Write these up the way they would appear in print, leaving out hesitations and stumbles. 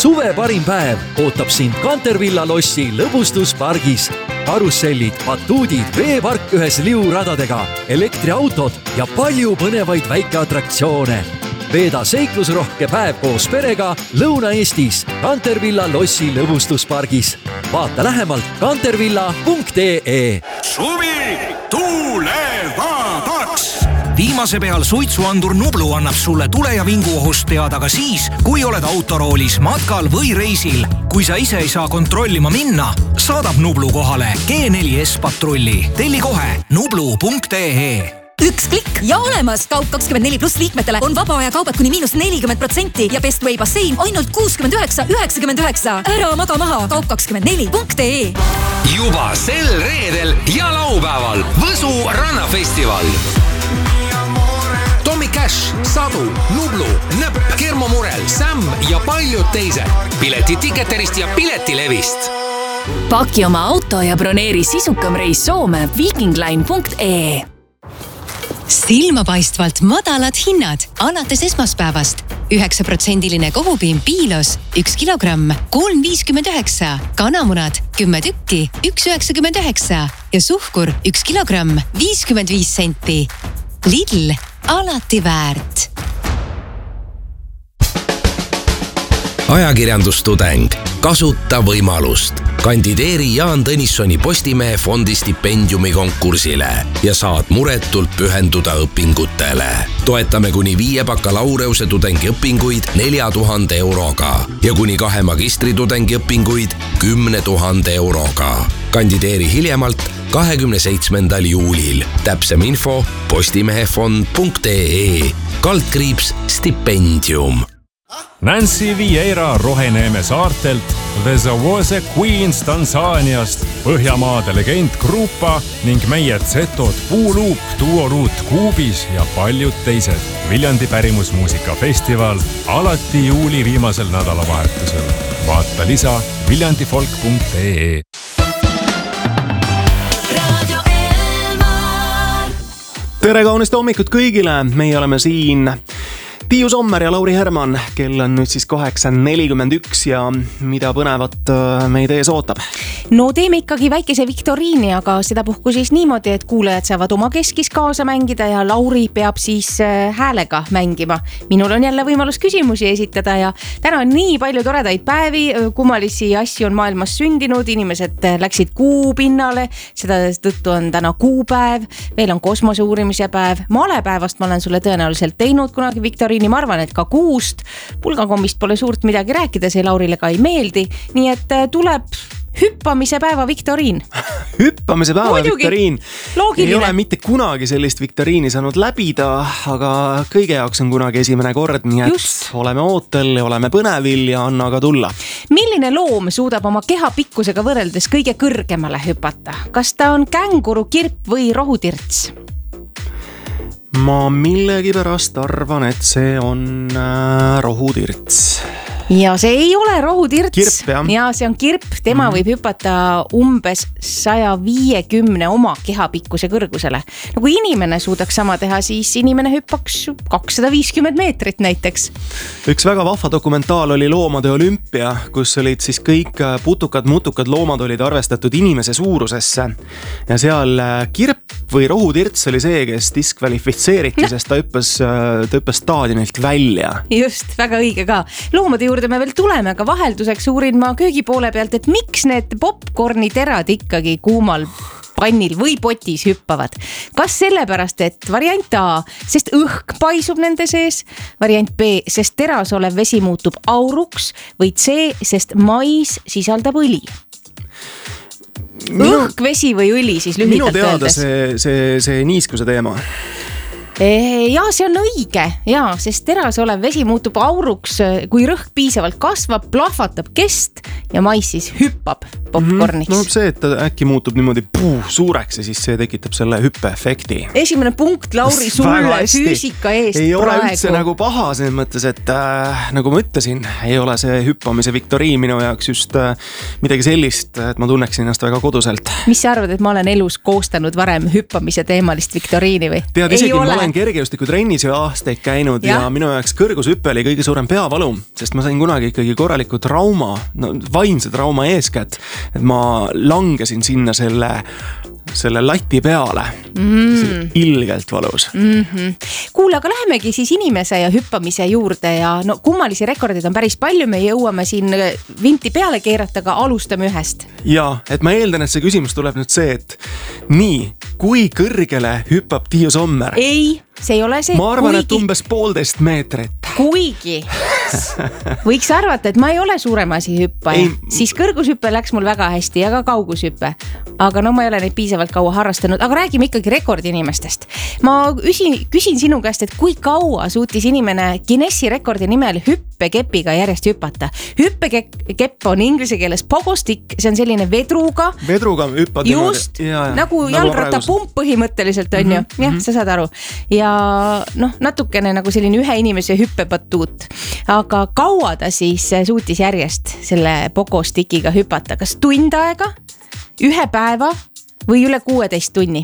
Suve parim päev ootab sind Cantervilla lossi lõbustuspargis. Karussellid, batuudid, veepark ühes liuradadega, elektriautod ja palju põnevaid väikeatraktsioone. Veeda seiklusrohke päev koos perega Lõuna-Eestis Cantervilla lossi lõbustuspargis. Vaata lähemalt cantervilla.ee. Suvi tulevadaks! Viimase peal suitsuandur Nublu annab sulle tule- ja vinguohust teada ka siis, kui oled autoroolis, matkal või reisil. Kui sa ise ei saa kontrollima minna, saadab Nublu kohale G4S patrulli. Telli kohe nublu.ee. Üks klikk ja olemas! Kaup24+ liikmetele on vaba aja kaubad kuni -40% ja Best Way bassein ainult 69,99. Ära maga maha! Kaup24.ee. Juba sel reedel ja laupäeval Võsu rannafestival. Tommy Cash, Sadu, Nublu, Nõpp, Kermo Murel, Sam ja paljud teised. Pileti Ticketerist ja Piletilevist. Paki oma auto ja broneeri sisukam reis Soome vikingline.ee. Silmapaistvalt madalad hinnad alates esmaspäevast. 9% kohupiim Piilos 1 kilogramm 3,59, kanamunad 10 tükki 1,99 ja suhkur 1 kilogramm 55 senti. Lidl, alati väärt. Ajakirjandustudeng. Kasuta võimalust. Kandideeri Jaan Tõnissoni Postimehe fondi stipendiumi konkursile ja saad muretult pühenduda õpingutele. Toetame kuni 5 bakalaureuse tudengiõpinguid 4,000 euroga ja kuni 2 magistritudengi õpinguid 10 000 euroga. Kandideeri hiljemalt 27. juulil. Täpsem info postimehefond.ee /stipendium. Nancy Vieira Roheneeme saartelt, The Zawose Queens Tansaaniast, Põhjamaade legend Grupa ning meie Zetod Puuluup, Duoruut Kuubis ja paljud teised. Viljandi pärimusmuusikafestival alati juuli viimasel nädalavahetusel. Vaata lisa viljandifolk.ee. Tere kaunist hommikut kõigile, meie oleme siin Tiiu Sommer ja Lauri Herman, kell on nüüd siis 8:41 ja mida põnevat meid ees ootab? No teeme ikkagi väikese viktoriini, aga sedapuhku siis niimoodi, et kuulajad saavad oma keskis kaasa mängida ja Lauri peab siis häälega mängima. Minul on jälle võimalus küsimusi esitada ja täna on nii palju toredaid päevi, kummalisi asju on maailmas sündinud, inimesed läksid kuu pinnale, seda tõttu on täna kuupäev, veel on kosmose uurimise päev, malepäevast ma olen sulle tõenäoliselt teinud kunagi viktoriini. Ma arvan, et ka kuust, pulgakommist pole suurt midagi rääkida, see Laurile ka ei meeldi, nii et tuleb hüppamise päeva viktoriin. Hüppamise päeva viktoriin. Loogiline. Ei ole mitte kunagi sellist viktoriini saanud läbida, aga kõige jaoks on kunagi esimene kord, nii et oleme ootel ja oleme põnevil ja anna aga tulla. Milline loom suudab oma keha pikkusega võrreldes kõige kõrgemale hüpata? Kas ta on känguru, kirp või rohutirts? Ma millegipärast arvan, et see on rohutirts. Ja see ei ole rohutirts. Kirp, jah. Ja see on kirp. Tema võib hüpata umbes 150 oma kehapikkuse kõrgusele. No kui inimene suudaks sama teha, siis inimene hüppaks 250 meetrit näiteks. Üks väga vahva dokumentaal oli Loomade olümpia, kus olid siis kõik putukad-mutukad loomad olid arvestatud inimese suurusesse. Ja seal kirp või rohutirts oli see, kes diskvalifitseeriti, sest ta hüppas staadionilt välja. Just, väga õige ka. Loomade juurde me veel tuleme, aga vahelduseks uurin ma köögi poole pealt, et miks need popcorni terad ikkagi kuumal pannil või potis hüppavad. Kas sellepärast, et variant A, sest õhk paisub nende sees, variant B, sest teras olev vesi muutub auruks või C, sest mais sisaldab õli? Õhk, vesi või õli siis lühidalt öeldes? Minu teada see niiskuse teema. Ja see on õige, ja, sest teras olev vesi muutub auruks, kui rõhk piisavalt kasvab, plahvatab kest ja mais siis hüppab popcorniks. No see, et ta äkki muutub niimoodi suureks ja siis see tekitab selle hüppeefekti. Esimene punkt, Lauri, sulle füüsika eest ei praegu. Ei ole üldse nagu paha selles mõttes, et nagu ma ütlesin, ei ole see hüppamise viktoriin minu jaoks just midagi sellist, et ma tunneksin ennast väga koduselt. Mis sa arvad, et ma olen elus koostanud varem hüppamise teemalist viktoriini või? Tead, isegi ma olen kergejõustiku trennis ju aastaid käinud ja minu jaoks kõrgushüppe oli kõige suurem peavalu, sest ma sain kunagi ikkagi korraliku trauma, vaimse trauma eeskätt, et ma langesin sinna selle lati peale. Ilgelt valus. Kuule, aga lähemegi siis inimese ja hüppamise juurde ja no kummalisi rekordid on päris palju, me jõuame siin vinti peale keerata, aga alustame ühest. Ja, et ma eeldan, et see küsimus tuleb nüüd see, et nii, kui kõrgele hüppab Tiiu Sommer? Ei, see ei ole see. Ma arvan, et umbes 1,5 meetrit. Kuigi võiks arvata, et ma ei ole suurem asi hüppaja, siis kõrgushüppe läks mul väga hästi ja ka kaugushüppe. Aga no ma ei ole neid piisavalt kaua harrastanud, aga räägime ikkagi rekordinimestest. Ma küsin sinu käest, et kui kaua suutis inimene Guinessi rekordi nimel hüppekepiga järjest hüpata. Hüppekepp on inglise keeles pogostick, see on selline vedruga hüppad just, nagu jalgrattapump põhimõtteliselt on ju, jah, sa saad aru ja noh, natukene nagu selline ühe inimese hüppepatuut, aga kaua ta siis suutis järjest selle pogostickiga hüpata, kas tund aega, ühe päeva või üle 16 tunni?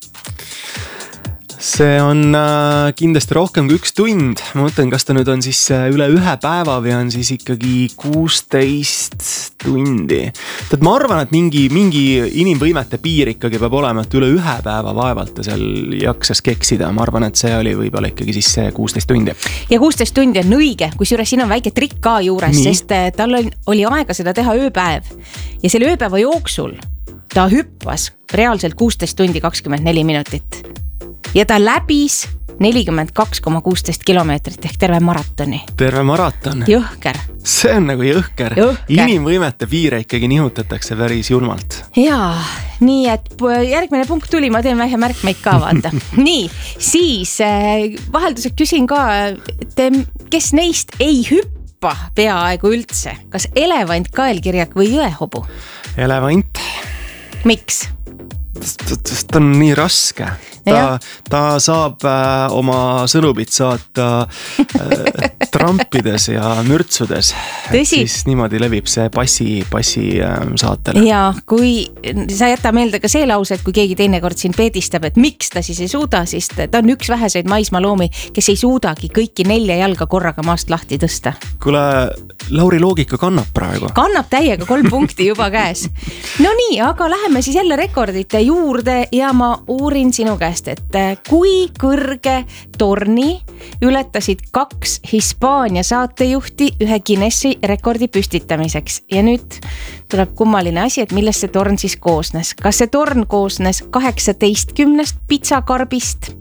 See on kindlasti rohkem kui 1 tund. Ma mõtlen, kas ta nüüd on siis üle ühe päeva või on siis ikkagi 16 tundi. Tähendab, ma arvan, et mingi inimvõimete piir ikkagi peab olema, et üle ühe päeva vaevalt ta seal jaksas keksida. Ma arvan, et see oli võib-olla ikkagi siis see 16 tundi. Ja 16 tundi on õige, kusjuures siin on väike trikk ka juures, sest tal oli aega seda teha ööpäev. Ja selle ööpäeva jooksul ta hüppas reaalselt 16 tundi 24 minutit. Ja ta läbis 42,16 kilomeetrit ehk terve maratoni. Terve maraton? Jõhker. See on nagu jõhker. Inimvõimete piire ikkagi nihutatakse päris julmalt. Jaa, nii et järgmine punkt tuli, ma teen vähe märkmeid ka vaata. Nii, siis vahelduseks küsin ka, kes neist ei hüppa peaaegu üldse? Kas elevant, kaelkirjak või jõehobu? Elevant. Miks? Ta on nii raske. Ta saab oma sõnumit saata trampides ja mürtsudes. Siis niimoodi levib see passi saatele. Ja kui sa jäta meelde ka see lause, et kui keegi teinekord siin peedistab, et miks ta siis ei suuda, siis ta on üks väheseid maismaaloomi, kes ei suudagi kõiki 4 jalga korraga maast lahti tõsta. Kuule, Lauri loogika kannab praegu. Kannab täiega 3 punkti juba käes. No nii, aga läheme siis jälle rekordite juurde ja ma uurin sinu käest, et kui kõrge torni ületasid 2 Hispaania saatejuhti ühe Guinessi rekordi püstitamiseks. Ja nüüd tuleb kummaline asi, et millest see torn siis koosnes. Kas see torn koosnes 18 pitsakarbist,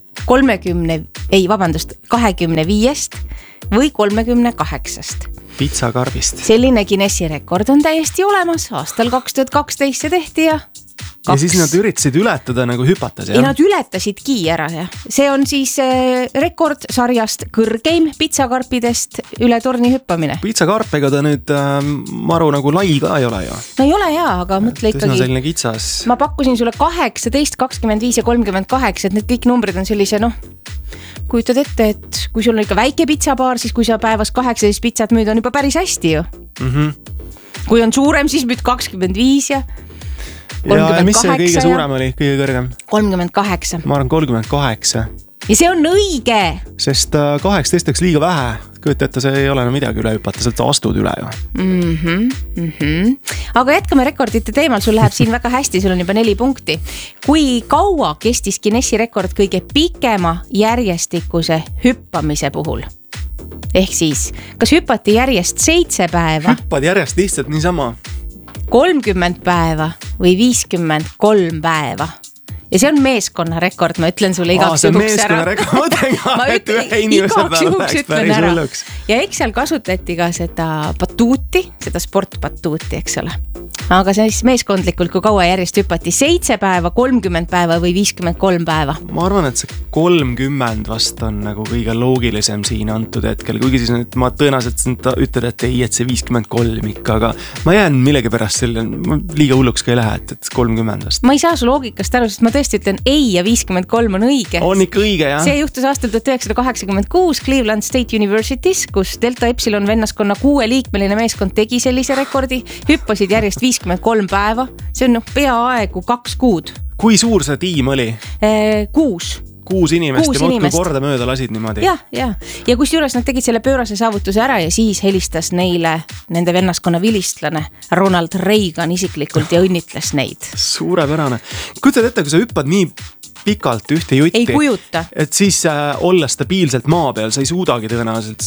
25 või 38? Pitsakarbist. Selline Guinessi rekord on täiesti olemas. Aastal 2012 see tehti ja 2. Ja siis nad üritasid ületada nagu hüpatas, jah? Ja nad ületasidki ära, jah. See on siis rekord sarjast kõrgeim pitsakarpidest üle torni hüppamine. Pitsakarpega ta nüüd maru nagu lai ka ei ole, ju? No ei ole, jaa, aga mõtle ikkagi. Tõsna selline kitsas. Ma pakkusin sulle 18, 25 ja 38, et need kõik numbrid on sellise, kujutad ette, et kui sul on ikka väike pitsapaar, siis kui sa päevas 18 pitsat müüd, on juba päris hästi ju. Kui on suurem, siis müüd 25 ja 38. Ja mis see kõige suurem oli, kõige kõrgem? 38. Ma arvan 38. Ja see on õige! Sest 18 oleks liiga vähe. Kujuta ette, see ei ole midagi üle hüpata, sealt astud üle ju. Aga jätkame rekordite teemal, sul läheb siin väga hästi, sul on juba 4 punkti. Kui kaua kestis Guinessi rekord kõige pikema järjestikuse hüppamise puhul? Ehk siis, kas hüppati järjest 7 päeva? Hüppad järjest lihtsalt niisama. 30 päeva või 53 päeva. Ja see on meeskonna rekord, ma ütlen sulle igaks juhuks ära. Ma ütlen igaks juhuks ütlen ära. Ja eks seal kasutati ka seda patuuti, seda sportpatuuti, eks ole. aga siis meeskondlikult, kui kaua järjest hüpati, 7 päeva, 30 päeva või 53 päeva? Ma arvan, et see 30 vast on nagu kõige loogilisem siin antud hetkel, kuigi siis nüüd ma tõenäoliselt ütled, et ei, et see 53 ikka, aga ma jään millegi pärast selle, liiga hulluks ka ei lähe, et 30 vast. Ma ei saa su loogikast aru, sest ma tõesti ütlen ei ja 53 on õige. On ikka õige, jah. See juhtus aastal 1986 Cleveland State University's, kus Delta Epsilon vennaskonna 6-liikmeline meeskond tegi sellise rekordi, hüppasid järjest 53 päeva, see on peaaegu 2 kuud. Kui suur see tiim oli? 6 inimest ja muudkui korda mööda lasid niimoodi. Ja kus juures nad tegid selle pöörase saavutuse ära ja siis helistas neile nende vennaskonna vilistlane Ronald Reagan isiklikult ja õnnitles neid. Suurepärane. Kujutad ette, kui sa hüppad nii pikalt ühte jutti. Ei kujuta. Et siis olla stabiilselt maa peal, sa ei suudagi tõenäoliselt.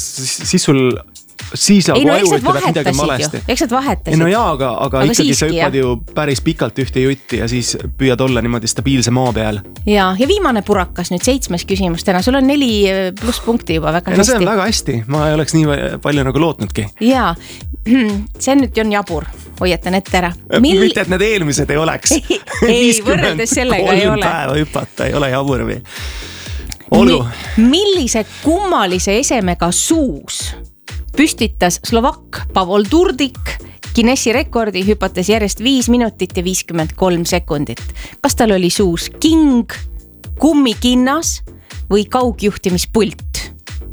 Siis nagu aju ütleb, et midagi valesti. Eks nad vahetasid. No jaa, aga ikkagi sa hüppad ju päris pikalt ühte jutti ja siis püüad olla niimoodi stabiilse maa peal. Ja viimane purakas nüüd 7. küsimus täna. Sul on 4 pluss punkti juba väga hästi. No see on väga hästi. Ma ei oleks nii palju nagu lootnudki. Jaa, see nüüd on jabur. Hoiatan ette ära. Mitte, et need eelmised ei oleks. Ei, võrreldes sellega ei ole. 3 päeva hüpata ei ole jabur või. Olgu. Millise kummalise esemega suus püstitas Slovakk Pavol Turdik Guinessi rekordi hüpates järjest 5 minutit ja 53 sekundit. Kas tal oli suus king, kummikinnas või kaugjuhtimispult?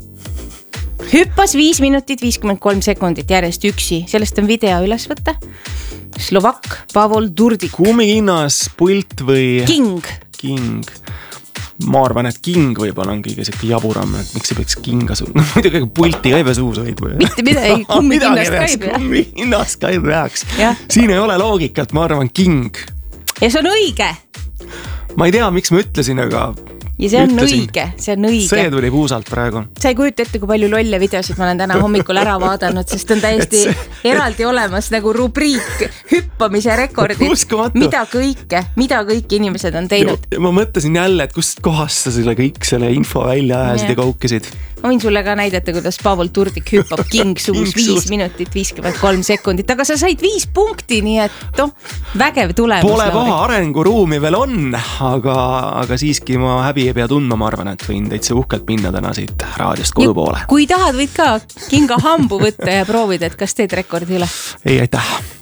Hüppas 5 minutit 53 sekundit järjest üksi. Sellest on video üles võtta. Slovakk Pavol Turdik. Kummikinnas, pult või... King. Ma arvan, et king võib-olla on kõige siuke jaburam, et miks ei peaks kinga suud. Muidugi pulti ka ei pea suus hoid. Mitte midagi, kummikinnast ka ei pea. Kummikinnast ka ei peaks. Siin ei ole loogikat, ma arvan king. Ja see on õige. Ma ei tea, miks ma ütlesin, aga... Ja see on õige. See tuli puusalt praegu. Sa ei kujuta ette, kui palju lolle videosid ma olen täna hommikul ära vaadanud, sest on täiesti eraldi olemas nagu rubriik hüppamise rekordid. Mida kõike inimesed on teinud. Ma mõtlesin jälle, et kust kohast sa kõik selle info välja ajasid ja kaukisid. Ma võin sulle ka näidata, kuidas Pavol Turdik hüppab king suus 5 minutit 53 sekundit, aga sa said 5 punkti, nii et vägev tulemus. Pole paha, arenguruumi veel on, aga siiski ma häbi ei pea tundma, ma arvan, et võin täitsa uhkelt minna täna siit raadiost kodu poole. Kui tahad, võid ka kinga hambu võtta ja proovida, et kas teed rekordi üle. Ei, aitäh.